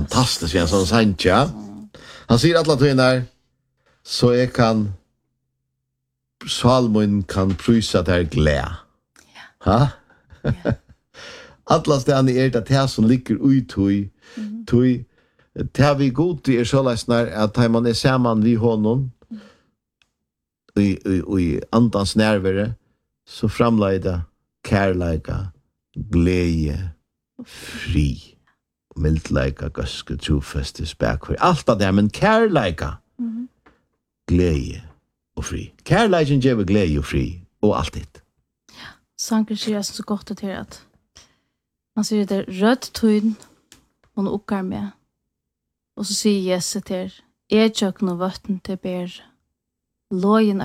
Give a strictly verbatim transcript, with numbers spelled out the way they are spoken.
fantastisk, ja, sånn sant, ja. Han sier alla tøyner, så jeg kan, Salmon kan prysa der glä. Ja. Ha? Ja. Alla stedene er det det som ligger ui tøy, tøy, det vi god til er så løsner, at man er sammen vi honom, i, i, i andans nærvere, så framleida kærleika, glede, fri, mildleika, gøske, trofeste, spekvær, alt av det, men kærleika, Mhm. glede og fri. Kærleiken gjør glede og fri, og alt det. Sanger sier så godt til at man sier det rødt tøyn, man oppgar med, og så sier Jesus til, jeg tjøkken og vøtten til ber, lågen